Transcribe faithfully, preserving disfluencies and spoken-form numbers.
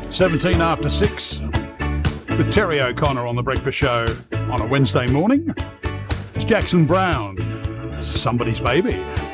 seventeen after six with Terry O'Connor on The Breakfast Show on a Wednesday morning. It's Jackson Brown, Somebody's Baby.